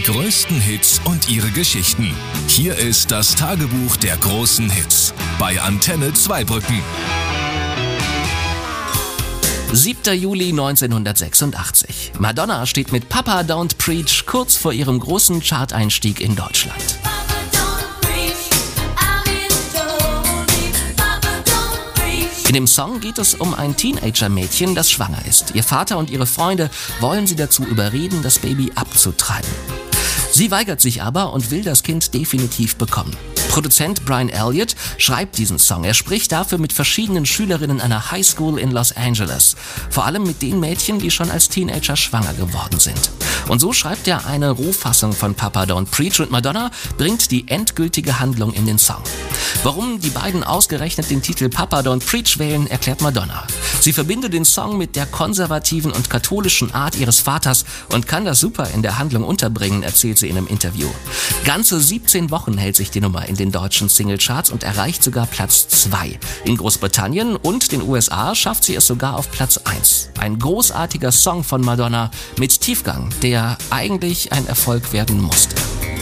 größten Hits und ihre Geschichten. Hier ist das Tagebuch der großen Hits bei Antenne Zweibrücken. 7. Juli 1986. Madonna steht mit Papa Don't Preach kurz vor ihrem großen Chart-Einstieg in Deutschland. In dem Song geht es um ein Teenager-Mädchen, das schwanger ist. Ihr Vater und ihre Freunde wollen sie dazu überreden, das Baby abzutreiben. Sie weigert sich aber und will das Kind definitiv bekommen. Produzent Brian Elliott schreibt diesen Song. Er spricht dafür mit verschiedenen Schülerinnen einer Highschool in Los Angeles. Vor allem mit den Mädchen, die schon als Teenager schwanger geworden sind. Und so schreibt er eine Rohfassung von Papa Don't Preach und Madonna bringt die endgültige Handlung in den Song. Warum die beiden ausgerechnet den Titel Papa Don't Preach wählen, erklärt Madonna. Sie verbindet den Song mit der konservativen und katholischen Art ihres Vaters und kann das super in der Handlung unterbringen, erzählt sie in einem Interview. Ganze 17 Wochen hält sich die Nummer in den deutschen Singlecharts und erreicht sogar Platz 2. In Großbritannien und den USA schafft sie es sogar auf Platz 1. Ein großartiger Song von Madonna mit Tiefgang, der eigentlich ein Erfolg werden musste.